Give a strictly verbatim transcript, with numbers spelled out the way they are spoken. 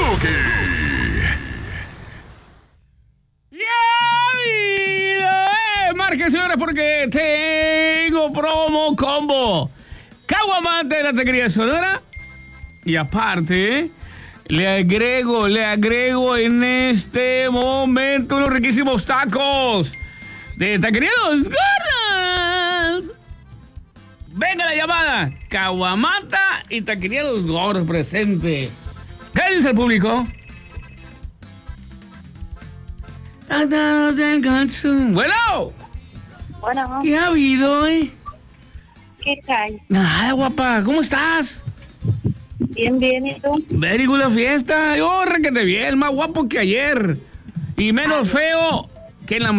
toque. ¡Ya! Marque, señores, porque tengo promo combo. Caguamante de la Taquería Sonora. Y aparte, le agrego, le agrego en este momento unos riquísimos tacos de Taquería Los Gordos. Venga la llamada. Caguamanta y Taquería Los Gordos presente. ¿Qué dice el público? Bueno. Bueno, ¿Qué ha habido, eh? ¿qué tal? Nada, guapa. ¿Cómo estás? Bien, bien, ¿y tú? Very good la fiesta. Yo, requete bien, más guapo que ayer. Y menos feo que en la